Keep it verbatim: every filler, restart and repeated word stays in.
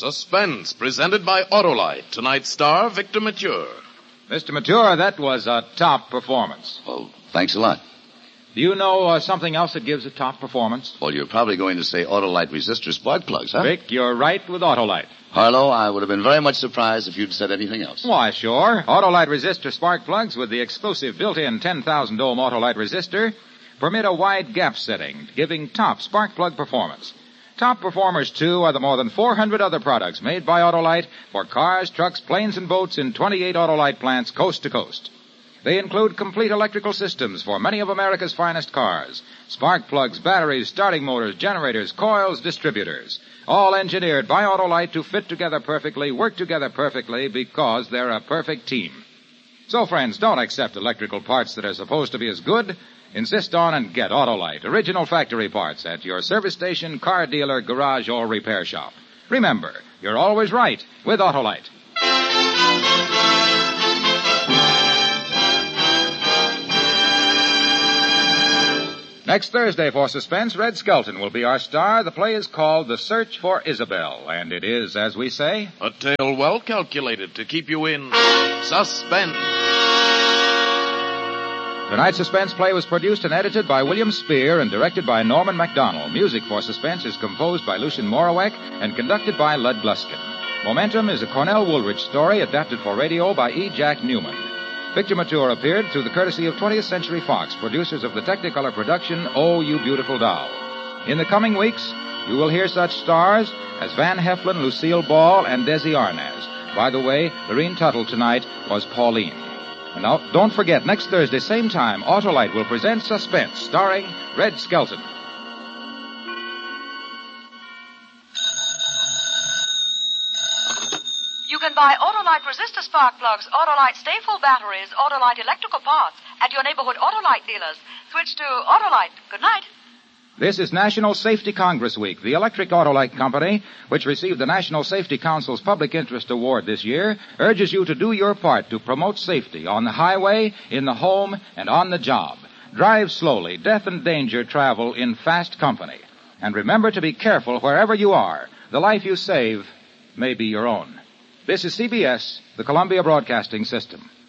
Suspense, presented by Autolite. Tonight's star, Victor Mature. Mister Mature, that was a top performance. Well, thanks a lot. Do you know uh, something else that gives a top performance? Well, you're probably going to say Autolite resistor spark plugs, huh? Vic, you're right with Autolite. Harlow, I would have been very much surprised if you'd said anything else. Why, sure. Autolite resistor spark plugs with the exclusive built-in ten thousand ohm Autolite resistor permit a wide gap setting, giving top spark plug performance. Top performers, too, are the more than four hundred other products made by Autolite for cars, trucks, planes, and boats in twenty-eight Autolite plants coast to coast. They include complete electrical systems for many of America's finest cars. Spark plugs, batteries, starting motors, generators, coils, distributors. All engineered by Autolite to fit together perfectly, work together perfectly, because they're a perfect team. So, friends, don't accept electrical parts that are supposed to be as good. Insist on and get Autolite, original factory parts, at your service station, car dealer, garage, or repair shop. Remember, you're always right with Autolite. Next Thursday for Suspense, Red Skelton will be our star. The play is called The Search for Isabel, and it is, as we say, a tale well calculated to keep you in suspense. Tonight's Suspense play was produced and edited by William Spear and directed by Norman MacDonald. Music for Suspense is composed by Lucien Morawek and conducted by Lud Gluskin. Momentum is a Cornell Woolrich story adapted for radio by E. Jack Newman. Victor Mature appeared through the courtesy of twentieth Century Fox, producers of the Technicolor production, Oh, You Beautiful Doll. In the coming weeks, you will hear such stars as Van Heflin, Lucille Ball, and Desi Arnaz. By the way, Lorene Tuttle tonight was Pauline. And now, don't forget, next Thursday, same time, Autolite will present Suspense, starring Red Skelton. You can buy Autolite resistor spark plugs, Autolite stay-full batteries, Autolite electrical parts at your neighborhood Autolite dealers. Switch to Autolite. Good night. This is National Safety Congress Week. The Electric Autolite Company, which received the National Safety Council's Public Interest Award this year, urges you to do your part to promote safety on the highway, in the home, and on the job. Drive slowly. Death and danger travel in fast company. And remember to be careful wherever you are. The life you save may be your own. This is C B S, the Columbia Broadcasting System.